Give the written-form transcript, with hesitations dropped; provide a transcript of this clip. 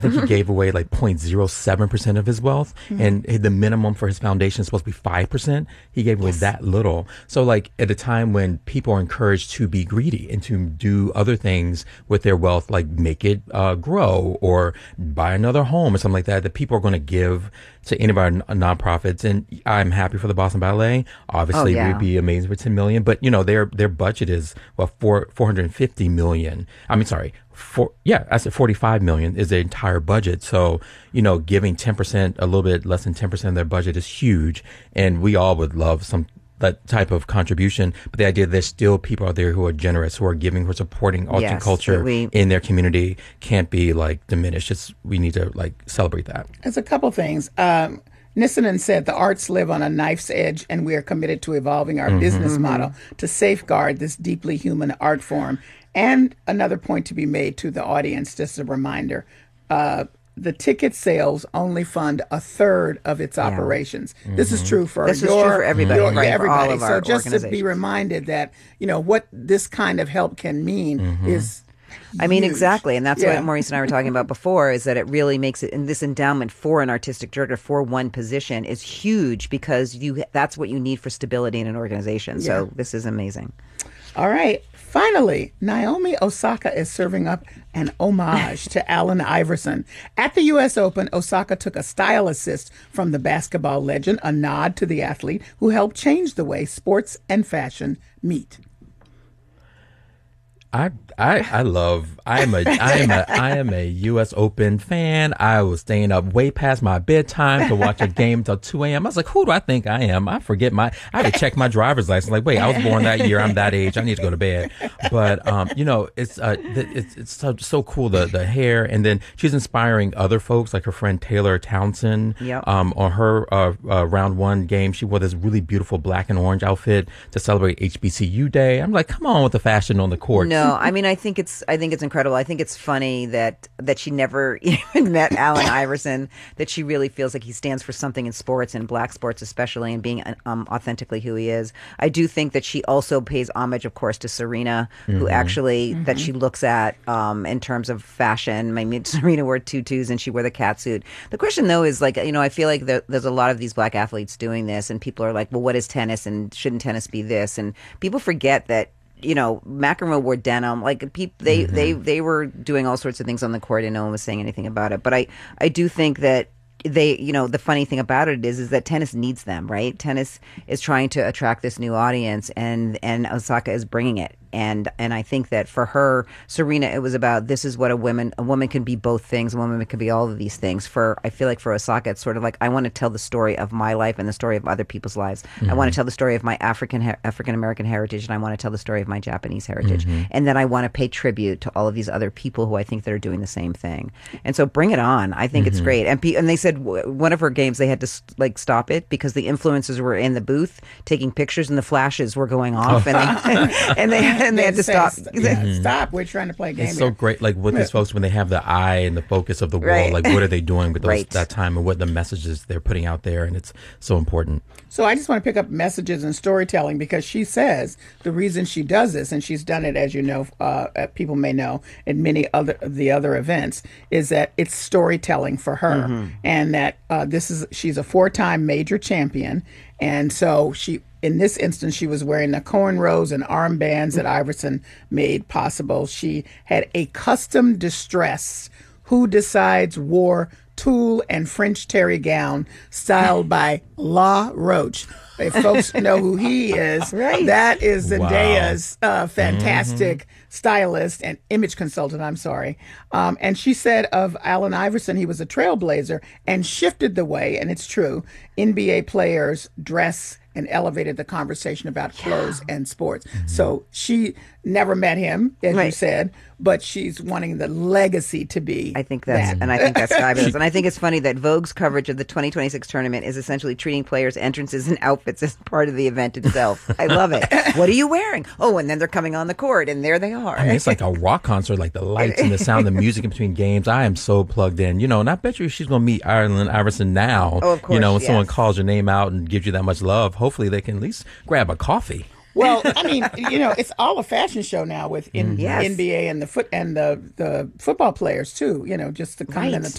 think he gave away like 0.07% of his wealth, and the minimum for his foundation is supposed to be 5%. He gave away that little. So like at a time when people are encouraged to be greedy and to do other things with their wealth, like make it grow or buy another home or something like that, that people are going to give to any of our nonprofits. And I'm happy for the Boston Ballet. Obviously, it would be amazing for 10 million, but you know, their budget is 450 million. I mean, sorry. I said 45 million is the entire budget. So, you know, giving 10%, a little bit less than 10% of their budget is huge. And we all would love that type of contribution. But the idea that there's still people out there who are generous, who are giving, who are supporting art and culture in their community can't be like diminished. We need to like celebrate that. There's a couple things. Nisanen said the arts live on a knife's edge, and we are committed to evolving our business model to safeguard this deeply human art form. And another point to be made to the audience, just a reminder, the ticket sales only fund a third of its operations. This is true for true for everybody. For all of our so just to be reminded that, you know, what this kind of help can mean is I mean, exactly. And that's what Maurice and I were talking about before, is that it really makes it, and this endowment for an artistic director for one position is huge, because that's what you need for stability in an organization. So this is amazing. All right. Finally, Naomi Osaka is serving up an homage to Allen Iverson. At the U.S. Open, Osaka took a style assist from the basketball legend, a nod to the athlete who helped change the way sports and fashion meet. I am a U.S. Open fan. I was staying up way past my bedtime to watch a game until 2 a.m. I was like, who do I think I am? I had to check my driver's license. Like, wait, I was born that year. I'm that age. I need to go to bed. But, you know, it's so cool, the hair. And then she's inspiring other folks, like her friend Taylor Townsend. Yep. On her round one game, she wore this really beautiful black and orange outfit to celebrate HBCU Day. I'm like, come on with the fashion on the court. No, I mean, I think it's incredible. I think it's funny that she never even met Allen Iverson, that she really feels like he stands for something in sports, and black sports especially, and being authentically who he is. I do think that she also pays homage, of course, to Serena, who actually that she looks at in terms of fashion. I mean, Serena wore tutus and she wore the catsuit. The question, though, is like, you know, I feel like there's a lot of these black athletes doing this, and people are like, well, what is tennis, and shouldn't tennis be this? And people forget that, you know, McEnroe wore denim. Like, they were doing all sorts of things on the court, and no one was saying anything about it. But I do think that you know, the funny thing about it is that tennis needs them, right? Tennis is trying to attract this new audience, and Osaka is bringing it. And I think that for her, Serena, it was about, this is what a woman can be both things. A woman can be all of these things. I feel like for Osaka, it's sort of like, I want to tell the story of my life and the story of other people's lives. I want to tell the story of my African-American heritage, and I want to tell the story of my Japanese heritage. And then I want to pay tribute to all of these other people who I think that are doing the same thing. And so bring it on. I think it's great. And they said one of her games, they had to like stop it because the influencers were in the booth taking pictures and the flashes were going off. And they had to stop. Stop. We're trying to play a game. It's so great, like with these folks, when they have the eye and the focus of the world, like what are they doing with that time, and what the messages they're putting out there, and it's so important. So I just want to pick up messages and storytelling, because she says the reason she does this, and she's done it, as you know, people may know, at many other events, is that it's storytelling for her, and that she's a 4-time major champion, and so in this instance, she was wearing the cornrows and armbands that Iverson made possible. She had a custom distressed Who Decides wore tulle and French terry gown styled by La Roche. If folks know who he is, that is Zendaya's fantastic stylist and image consultant, and she said of Allen Iverson, he was a trailblazer and shifted the way, and it's true, NBA players dress, and elevated the conversation about clothes and sports. So she never met him, as you said, but she's wanting the legacy to be. I think that's fabulous. And I think it's funny that Vogue's coverage of the 2026 tournament is essentially treating players' entrances and outfits as part of the event itself. I love it. What are you wearing? Oh, and then they're coming on the court, and there they are. I mean, it's like a rock concert, like the lights and the sound, the music in between games. I am so plugged in, you know, and I bet you she's going to meet Allen Iverson now. Oh, of course, you know, when someone calls your name out and gives you that much love, hopefully they can at least grab a coffee. Well, I mean, it's all a fashion show now with Yes. NBA and the football players too. Just to come in the Right.